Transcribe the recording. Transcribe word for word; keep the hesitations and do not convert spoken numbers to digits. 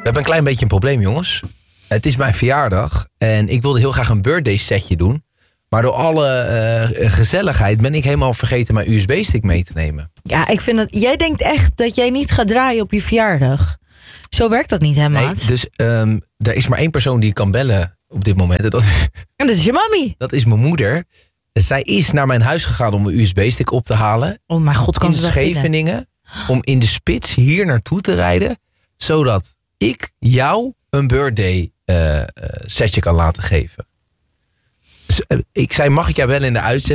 hebben een klein beetje een probleem, jongens. Het is mijn verjaardag en ik wilde heel graag een birthday setje doen. Maar door alle uh, gezelligheid ben ik helemaal vergeten mijn U S B-stick mee te nemen. Ja, ik vind dat... Jij denkt echt dat jij niet gaat draaien op je verjaardag. Zo werkt dat niet, hè, maat? Nee, dus um, er is maar één persoon die ik kan bellen op dit moment. En dat, en dat is je mami. Dat is mijn moeder. Zij is naar mijn huis gegaan om mijn U S B-stick op te halen. Oh mijn god, kan in ze dat Scheveningen. Om in de spits hier naartoe te rijden. Zodat ik jou een birthday uh, uh, setje kan laten geven. Dus, uh, ik zei, mag ik jou wel in de uitzending?